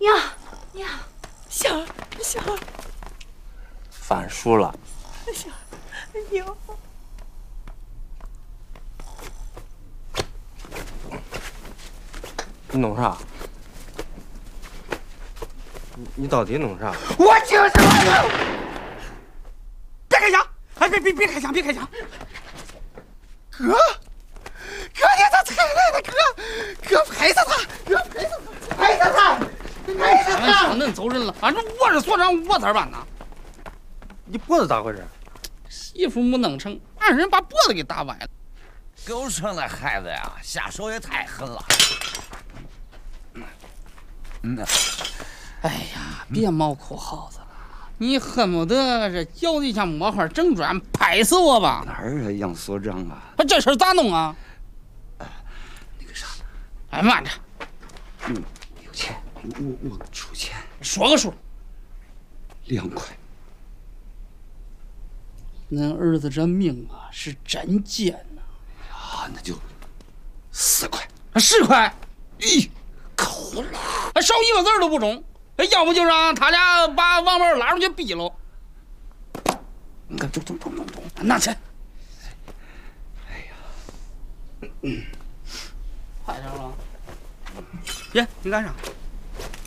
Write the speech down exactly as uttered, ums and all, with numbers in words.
娘娘，香香， 反输了。 香娘， 你弄啥？你你到底弄啥？ 我就是我！别开枪！哎，别别别开枪！别开枪！哥，哥，你咋才来的？哥，哥拍死他！哥拍死他！拍死他！拍死他！ 上恁走人了，反正我是所长，我咋办呢？ 你脖子咋回事？ 媳妇没弄成，让人把脖子给打歪了。 狗生的孩子呀，下手也太狠了。嗯， 哎呀，别毛哭耗子了，你恨不得这脚底下摸块整砖拍死我吧？ 哪儿啊，杨所长啊？ 这事儿咋弄啊？ 哎，那个啥， 哎，慢着， 嗯，有钱，我我出钱， 说个数。 两块。 恁儿子这命啊，是真贱呐！ 啊，那就四块， 十块， 咦，够了， 少一个字都不中。要不就让他俩把王八拉出去毙了。 你看，中中中中中， 拿钱。 哎呀， 嗯，快点了。 爷，你干啥？